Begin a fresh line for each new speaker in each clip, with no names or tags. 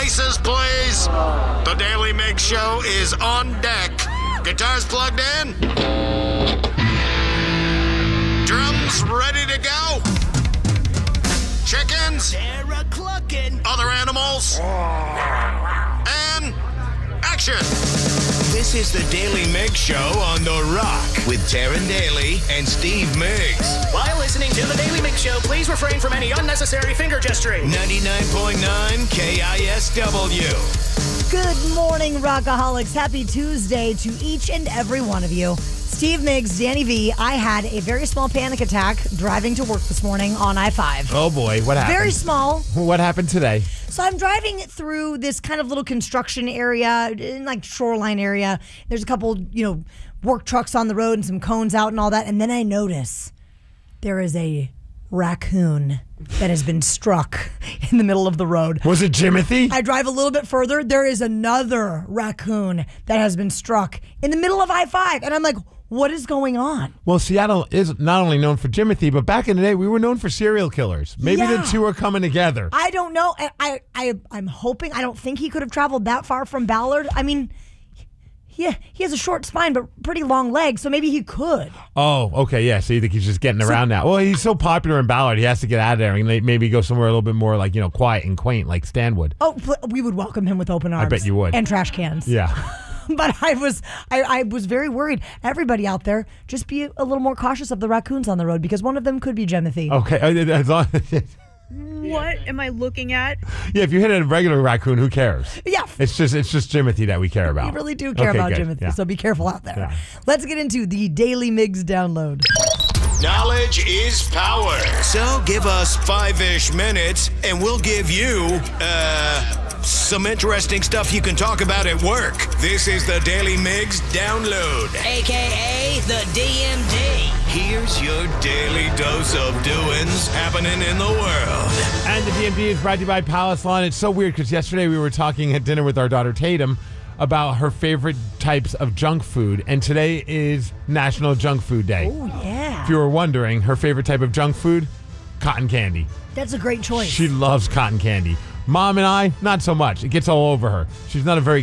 faces, please. The Daily Mix Show is on deck. Guitars plugged in. Drums ready to go. Chickens.
They're a-clucking.
Other animals. And action.
This is the Daily Mix Show on The Rock with Taryn Daly and Steve Miggs.
While listening to the Daily Mix Show, please refrain from any unnecessary finger gesturing.
99.9 KISW.
Good morning, Rockaholics. Happy Tuesday to each and every one of you. Steve Miggs, Danny V. I had a very small panic attack driving to work this morning on I-5.
Oh, boy. What happened?
Very small.
What happened today?
So I'm driving through this kind of little construction area, in like shoreline area. There's a couple, work trucks on the road and some cones out and all that. And then I notice there is a raccoon that has been struck in the middle of the road.
Was it Jimothy?
I drive a little bit further. There is another raccoon that has been struck in the middle of I-5. And I'm like, what is going on?
Well, Seattle is not only known for Jimothy, but back in the day, we were known for serial killers. Maybe the two are coming together.
I don't know. I'm hoping. I don't think he could have traveled that far from Ballard. I mean, yeah, he has a short spine, but pretty long legs, so maybe he could.
Oh, okay, yeah. So you think he's just getting around now? Well, he's so popular in Ballard, he has to get out of there and maybe go somewhere a little bit more like, quiet and quaint, like Stanwood.
Oh, we would welcome him with open arms.
I bet you would.
And trash cans.
Yeah.
But I was very worried. Everybody out there, just be a little more cautious of the raccoons on the road because one of them could be Jimothy.
Okay, as long
What am I looking at?
Yeah, if you hit a regular raccoon, who cares?
Yeah.
It's just Jimothy that we care about.
We really do care about
good.
Jimothy,
Yeah.
so be careful out there.
Yeah.
Let's get into the Daily Miggs download.
Knowledge is power. So give us 5-ish minutes and we'll give you, some interesting stuff you can talk about at work. This is the Daily Miggs Download,
AKA the DMD.
Here's your daily dose of doings happening in the world.
And the DMD is brought to you by Palace Lawn. It's so weird because yesterday we were talking at dinner with our daughter Tatum about her favorite types of junk food, and today is National Junk Food Day.
Oh, yeah.
If you were wondering, her favorite type of junk food, cotton candy.
That's a great choice.
She loves cotton candy. Mom and I, not so much. It gets all over her. She's not a very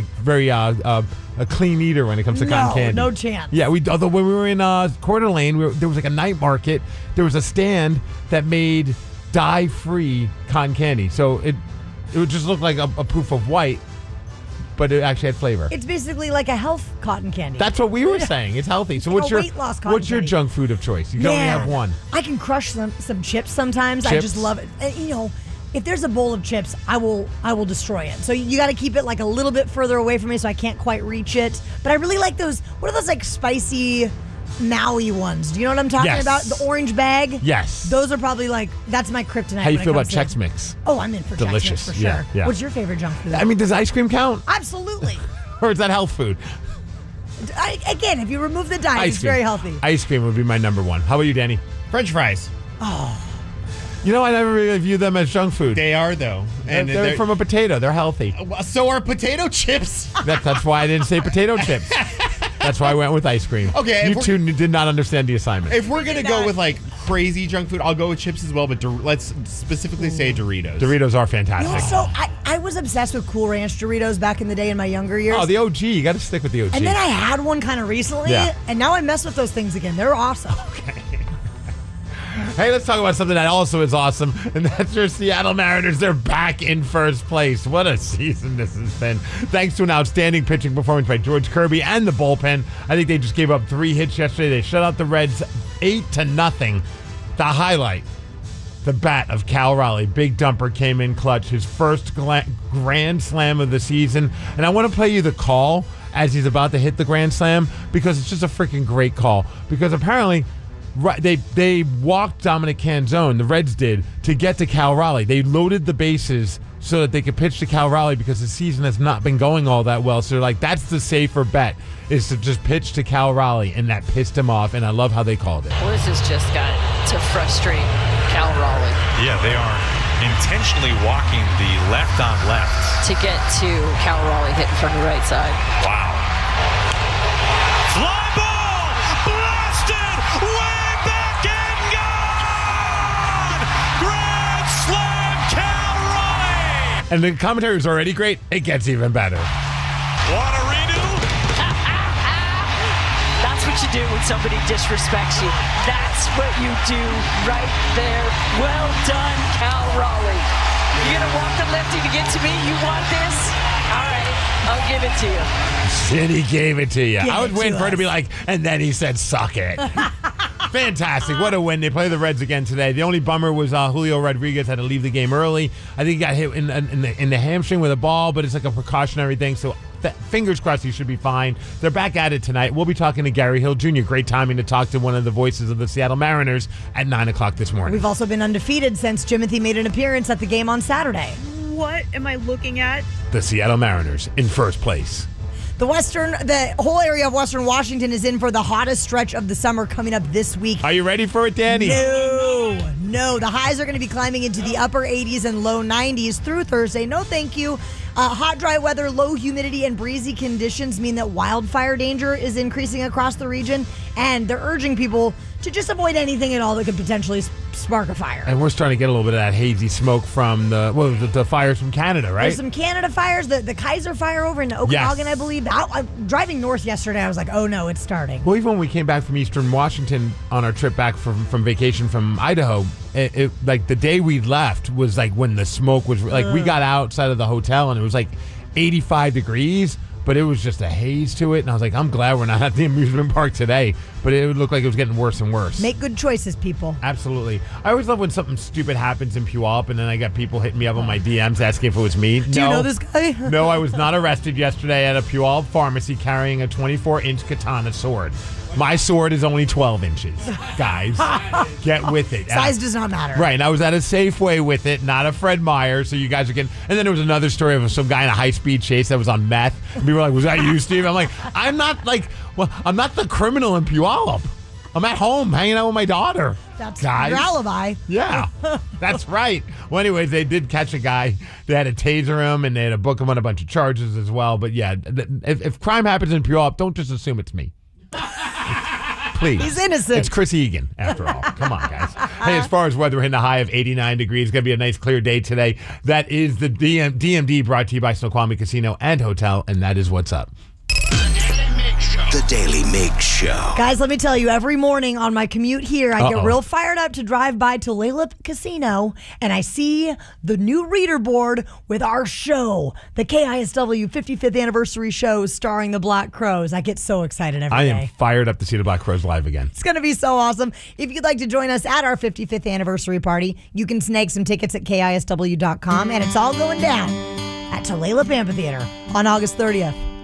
a clean eater when it comes to cotton candy.
No chance.
Yeah, although when we were in Coeur d'Alene, there was like a night market. There was a stand that made dye-free cotton candy. So it would just look like a poof of white, but it actually had flavor.
It's basically like a health cotton candy.
That's what we were saying. It's healthy. So
Like a weight loss cotton
what's your
candy.
junk food of choice? You can only have one.
I can crush some chips sometimes. I
Chips?
just love it. And, if there's a bowl of chips, I will destroy it. So you got to keep it like a little bit further away from me so I can't quite reach it. But I really like those. What are those like spicy Maui ones? Do you know what I'm talking
Yes.
about? The orange bag?
Yes.
Those are probably that's my kryptonite.
How you
when it
feel about
comes to-
Chex Mix?
Oh, I'm in for
Delicious.
Chex Mix for sure.
Yeah, yeah.
What's your favorite junk food?
I mean, does ice cream count?
Absolutely.
Or is that health food?
Again, if you remove the dye, it's
cream.
very healthy.
Ice cream would be my number one. How about you, Danny?
French fries.
I never really view them as junk food.
They are, though. And
They're from a potato. They're healthy.
So are potato chips.
That's why I didn't say potato chips. That's why I went with ice cream.
Okay,
You two did not understand the assignment.
If we're going to go with, crazy junk food, I'll go with chips as well, but let's specifically say Doritos.
Doritos are fantastic.
So I was obsessed with Cool Ranch Doritos back in the day in my younger years.
Oh, the OG. You got to stick with the OG.
And then I had one kind of recently, and now I mess with those things again. They're awesome.
Hey, let's talk about something that also is awesome, and that's your Seattle Mariners. They're back in first place. What a season this has been. Thanks to an outstanding pitching performance by George Kirby and the bullpen. I think they just gave up 3 hits yesterday. They shut out the Reds 8-0. The highlight, the bat of Cal Raleigh. Big dumper came in clutch. His first grand slam of the season. And I want to play you the call as he's about to hit the grand slam because it's just a freaking great call. Because apparently they walked Dominic Canzone, the Reds did, to get to Cal Raleigh. They loaded the bases so that they could pitch to Cal Raleigh because the season has not been going all that well. So they're like, that's the safer bet, is to just pitch to Cal Raleigh, and that pissed him off, and I love how they called it.
Well, this has just got to frustrate Cal Raleigh.
Yeah, they are intentionally walking the left on left.
To get to Cal Raleigh hitting from the right side.
Wow. Fly ball! Blasted! Way back and gone! Grand slam, Cal Raleigh!
And the commentary was already great. It gets even better.
Want a redo?
That's what you do when somebody disrespects you. That's what you do right there. Well done, Cal Raleigh. You're going to walk the lefty to get to me? You want this? All right, I'll give it to you.
And he gave it to you.
Give
I was
it
waiting
to
for it to
us.
be like, and then he said, suck it. Fantastic. What a win. They play the Reds again today. The only bummer was Julio Rodriguez had to leave the game early. I think he got hit in the hamstring with a ball, but it's like a precautionary thing. So fingers crossed he should be fine. They're back at it tonight. We'll be talking to Gary Hill Jr. Great timing to talk to one of the voices of the Seattle Mariners at 9 o'clock this morning.
We've also been undefeated since Jimothy made an appearance at the game on Saturday.
What am I looking at?
The Seattle Mariners in first place.
The whole area of Western Washington is in for the hottest stretch of the summer coming up this week.
Are you ready for it, Danny?
No. The highs are going to be climbing into the upper 80s and low 90s through Thursday. No, thank you. Hot, dry weather, low humidity, and breezy conditions mean that wildfire danger is increasing across the region, and they're urging people to just avoid anything at all that could potentially spark a fire.
And we're starting to get a little bit of that hazy smoke from the fires from Canada, right?
There's some Canada fires, the Kaiser fire over in Okanagan, I believe. Driving north yesterday, I was like, oh no, it's starting.
Well, even when we came back from Eastern Washington on our trip back from vacation from Idaho, it like the day we left was like when the smoke was like we got outside of the hotel and it was like 85 degrees, but it was just a haze to it. And I was like, I'm glad we're not at the amusement park today, but it would look like it was getting worse and worse.
Make good choices, people.
Absolutely. I always love when something stupid happens in Puyallup and then I got people hitting me up on my DMs asking if it was me.
Do you know this guy?
No, I was not arrested yesterday at a Puyallup pharmacy carrying a 24-inch katana sword. My sword is only 12 inches. Guys, get with it.
Size does not matter.
Right, and I was at a Safeway with it, not a Fred Meyer, so you guys are getting... And then there was another story of some guy in a high-speed chase that was on meth. And people were like, was that you, Steve? I'm like, I'm not the criminal in Puyallup. I'm at home hanging out with my daughter.
That's
guys.
Your alibi.
Yeah, that's right. Well, anyways, they did catch a guy. They had to taser him, and they had to book him on a bunch of charges as well. But yeah, if crime happens in Puyallup, don't just assume it's me. Please.
He's innocent.
It's Chris Egan, after all. Come on, guys. Hey, as far as weather, we're hitting a high of 89 degrees. It's going to be a nice, clear day today. That is the DMD brought to you by Snoqualmie Casino and Hotel, and that is what's up.
The Daily Mig Show.
Guys, let me tell you, every morning on my commute here, I get real fired up to drive by Tulalip Casino, and I see the new reader board with our show, the KISW 55th Anniversary Show starring the Black Crowes. I get so excited every day.
I am fired up to see the Black Crowes live again.
It's going to be so awesome. If you'd like to join us at our 55th anniversary party, you can snag some tickets at KISW.com, and it's all going down at Tulalip Amphitheater on August 30th.